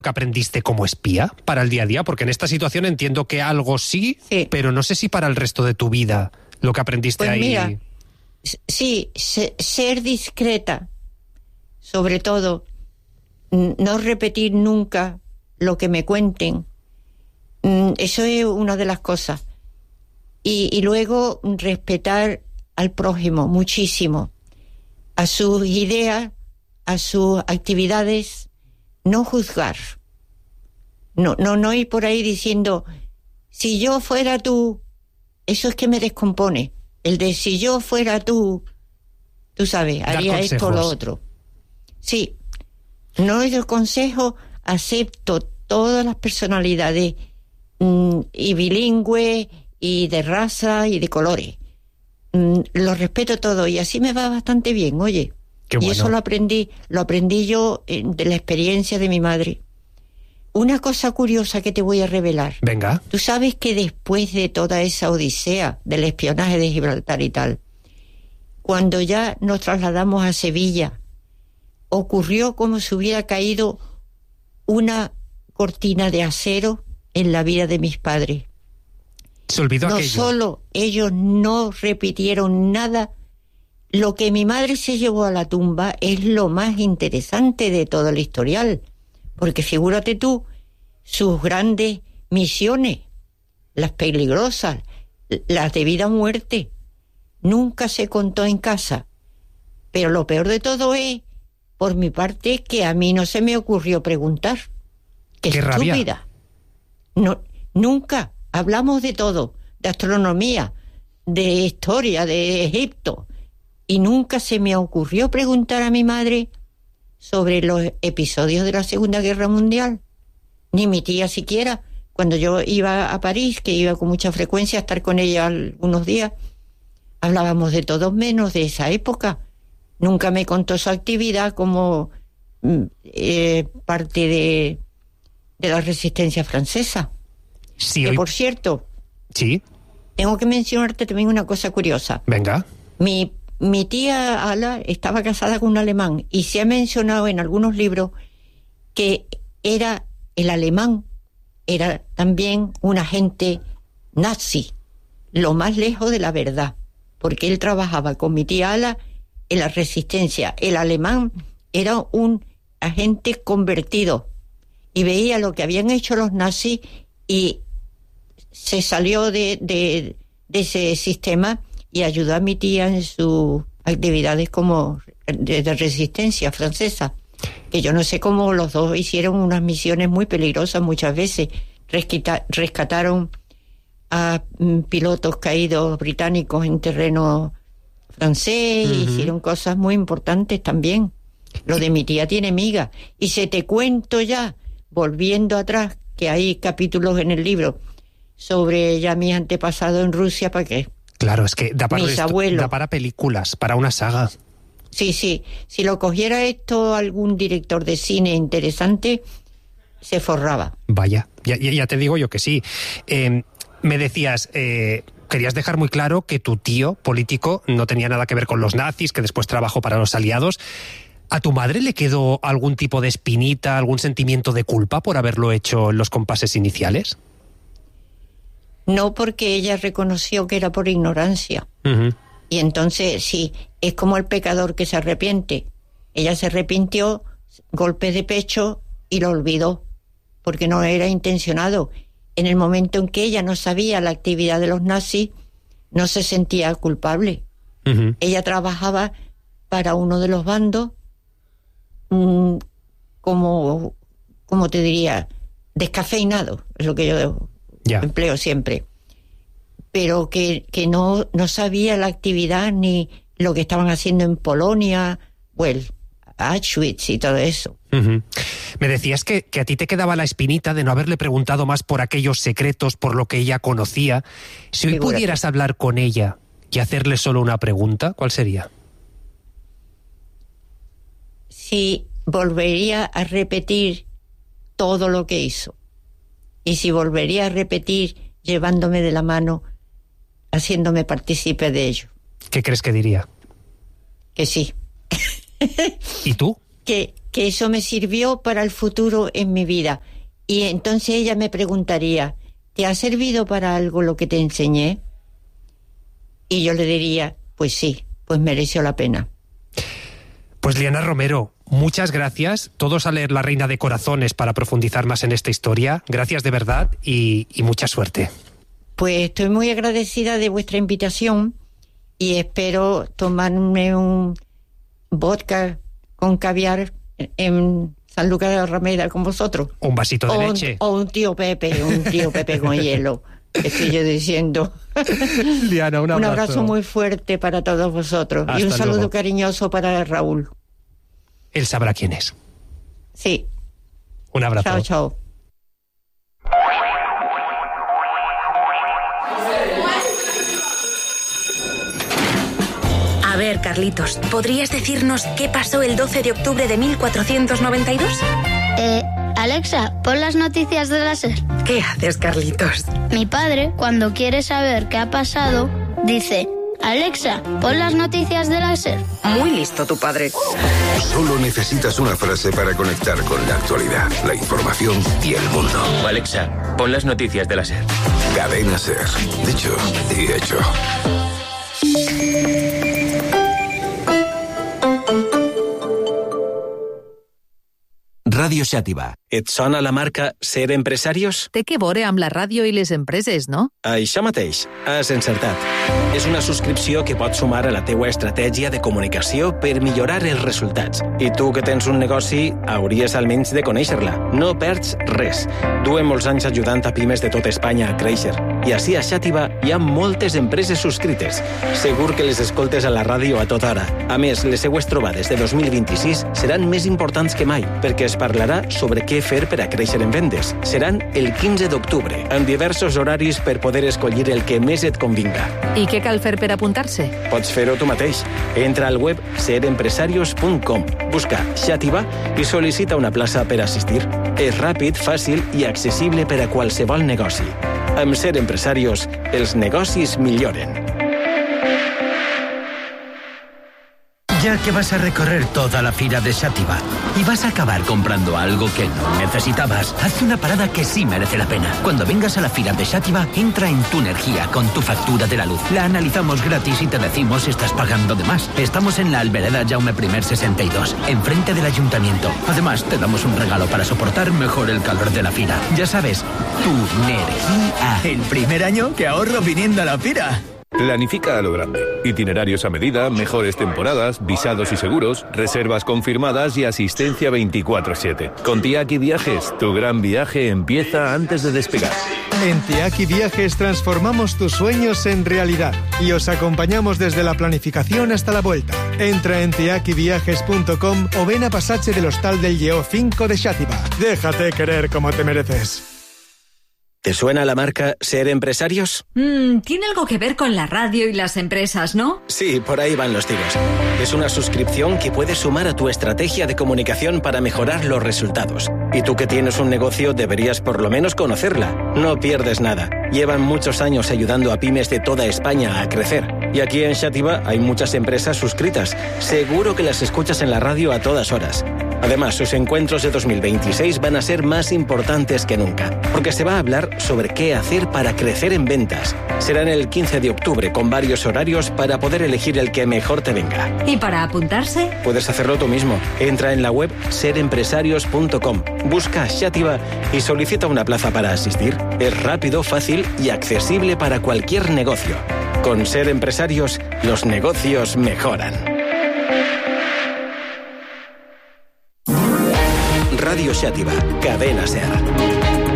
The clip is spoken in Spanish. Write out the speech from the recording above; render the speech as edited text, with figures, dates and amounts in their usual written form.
que aprendiste como espía para el día a día? Porque en esta situación entiendo que algo sí, pero no sé si para el resto de tu vida lo que aprendiste pues ahí... Mira, sí, ser discreta, sobre todo, no repetir nunca lo que me cuenten, eso es una de las cosas. Y luego respetar al prójimo muchísimo, a sus ideas, a sus actividades, no juzgar. No ir por ahí diciendo, si yo fuera tú, eso es que me descompone. El de si yo fuera tú sabes, haría esto o lo otro. Sí, no es el consejo, acepto todas las personalidades, y bilingües, y de raza, y de colores. Lo respeto todo, y así me va bastante bien, oye. Qué bueno. Y eso lo aprendí yo de la experiencia de mi madre. Una cosa curiosa que te voy a revelar. Venga. Tú sabes que después de toda esa odisea del espionaje de Gibraltar y tal, cuando ya nos trasladamos a Sevilla, ocurrió como si hubiera caído una cortina de acero en la vida de mis padres. Se olvidó aquello. No solo ellos no repitieron nada, lo que mi madre se llevó a la tumba es lo más interesante de todo el historial. Porque figúrate tú, sus grandes misiones, las peligrosas, las de vida o muerte, nunca se contó en casa. Pero lo peor de todo es, por mi parte, que a mí no se me ocurrió preguntar. ¡Qué estúpida! Rabia. No, nunca. Hablamos de todo, de astronomía, de historia, de Egipto, y nunca se me ocurrió preguntar a mi madre sobre los episodios de la Segunda Guerra Mundial. Ni mi tía siquiera. Cuando yo iba a París, que iba con mucha frecuencia a estar con ella algunos días, hablábamos de todo menos de esa época. Nunca me contó su actividad como parte de la resistencia francesa. Sí, que, por cierto, sí, tengo que mencionarte también una cosa curiosa. Venga. Mi tía Ala estaba casada con un alemán y se ha mencionado en algunos libros que el alemán era también un agente nazi, lo más lejos de la verdad, porque él trabajaba con mi tía Ala en la resistencia. El alemán era un agente convertido y veía lo que habían hecho los nazis y se salió de ese sistema y ayudó a mi tía en sus actividades como de resistencia francesa, que yo no sé cómo los dos hicieron unas misiones muy peligrosas muchas veces. Rescataron a pilotos caídos británicos en terreno francés, hicieron cosas muy importantes también. Lo de mi tía tiene miga. Y se te cuento ya, volviendo atrás, que hay capítulos en el libro sobre ya mis antepasados en Rusia, ¿para qué? Claro, es que da para películas, para una saga. Sí, si lo cogiera esto algún director de cine interesante, se forraba. Vaya, ya te digo yo que sí. Me decías, querías dejar muy claro que tu tío político no tenía nada que ver con los nazis, que después trabajó para los aliados. ¿A tu madre le quedó algún tipo de espinita, algún sentimiento de culpa por haberlo hecho en los compases iniciales? No, porque ella reconoció que era por ignorancia. Y entonces, sí, es como el pecador que se arrepiente. Ella se arrepintió, golpe de pecho, y lo olvidó, porque no era intencionado. En el momento en que ella no sabía la actividad de los nazis, no se sentía culpable. Ella trabajaba para uno de los bandos, como te diría, descafeinado, es lo que yo empleo siempre, pero que no sabía la actividad ni lo que estaban haciendo en Polonia, Auschwitz y todo eso. Me decías que a ti te quedaba la espinita de no haberle preguntado más por aquellos secretos, por lo que ella conocía. Si hoy pudieras hablar con ella y hacerle solo una pregunta, ¿cuál sería? Si volvería a repetir todo lo que hizo. Y si volvería a repetir llevándome de la mano, haciéndome partícipe de ello. ¿Qué crees que diría? Que sí. ¿Y tú? Que que eso me sirvió para el futuro en mi vida. Y entonces ella me preguntaría, ¿te ha servido para algo lo que te enseñé? Y yo le diría, pues sí, pues mereció la pena. Pues Liana Romero, muchas gracias. Todos a leer La Reina de Corazones para profundizar más en esta historia. Gracias de verdad y mucha suerte. Pues estoy muy agradecida de vuestra invitación y espero tomarme un vodka con caviar en San Lucas de la Ramera con vosotros. Un vasito de leche. O un tío Pepe con hielo. Estoy yo diciendo. Liana, un abrazo. Un abrazo muy fuerte para todos vosotros. Hasta y un saludo luego. cariñoso para Raúl. Él sabrá quién es. Sí. Un abrazo. Chao, chao. A ver, Carlitos, ¿podrías decirnos qué pasó el 12 de octubre de 1492? Alexa, pon las noticias de la SER. ¿Qué haces, Carlitos? Mi padre, cuando quiere saber qué ha pasado, dice: Alexa, pon las noticias de la SER. Muy listo tu padre. Solo necesitas una frase para conectar con la actualidad, la información y el mundo. Alexa, pon las noticias de la SER. Cadena SER. Dicho y hecho. Ràdio Xàtiva. Et sona la marca Ser Empresarios? Té que veure amb la ràdio i les empreses, no? Això mateix, has encertat. És una subscripció que pots sumar a la teua estratègia de comunicació per millorar els resultats. I tu que tens un negoci, hauries almenys de conèixer-la. No perds res. Duem molts anys ajudant a pimes de tot Espanya a créixer. I així a Xàtiva hi ha moltes empreses subscrites. Segur que les escoltes a la ràdio a tota hora. A més, les seues trobades de 2026 seran més importants que mai, perquè es parlarà sobre què fer per a créixer en vendes. Seran el 15 d'octubre, amb diversos horaris per poder escollir el que més et convinga. I què cal fer per apuntar-se? Pots fer-ho tu mateix. Entra al web serempresarios.com, busca Xàtiva i sol·licita una plaça per assistir. És ràpid, fàcil i accessible per a qualsevol negoci. Amb Ser Empresarios, els negocis milloren. Ya que vas a recorrer toda la fira de Xàtiva y vas a acabar comprando algo que no necesitabas, haz una parada que sí merece la pena. Cuando vengas a la fira de Xàtiva, entra en Tu Energía con tu factura de la luz. La analizamos gratis y te decimos si estás pagando de más. Estamos en la Albereda Jaume I 62, enfrente del ayuntamiento. Además, te damos un regalo para soportar mejor el calor de la fira. Ya sabes, Tu Energía. El primer año que ahorro viniendo a la fira. Planifica a lo grande. Itinerarios a medida, mejores temporadas, visados y seguros, reservas confirmadas y asistencia 24/7. Con Tiaki Viajes, tu gran viaje empieza antes de despegar. En Tiaki Viajes transformamos tus sueños en realidad y os acompañamos desde la planificación hasta la vuelta. Entra en tiakiviajes.com o ven a Passatge del Hostal del Lleó 5 de Xàtiva. Déjate querer como te mereces. ¿Te suena la marca Ser Empresarios? Tiene algo que ver con la radio y las empresas, ¿no? Sí, por ahí van los tiros. Es una suscripción que puedes sumar a tu estrategia de comunicación para mejorar los resultados. Y tú que tienes un negocio deberías por lo menos conocerla. No pierdes nada. Llevan muchos años ayudando a pymes de toda España a crecer. Y aquí en Xàtiva hay muchas empresas suscritas. Seguro que las escuchas en la radio a todas horas. Además, sus encuentros de 2026 van a ser más importantes que nunca, porque se va a hablar sobre qué hacer para crecer en ventas. Serán el 15 de octubre con varios horarios para poder elegir el que mejor te venga. ¿Y para apuntarse? Puedes hacerlo tú mismo. Entra en la web serempresarios.com, busca Xàtiva y solicita una plaza para asistir. Es rápido, fácil y accesible para cualquier negocio. Con Ser Empresarios, los negocios mejoran. Ràdio Xàtiva, Cadena SER.